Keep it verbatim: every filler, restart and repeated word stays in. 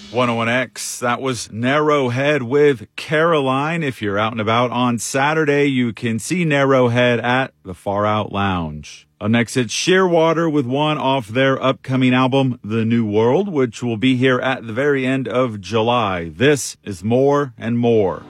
one oh one X, that was Narrowhead with Caroline. If you're out and about on Saturday, you can see Narrowhead at the Far Out Lounge. Up next, it's Shearwater with one off their upcoming album, The New World, which will be here at the very end of July. This is More and More.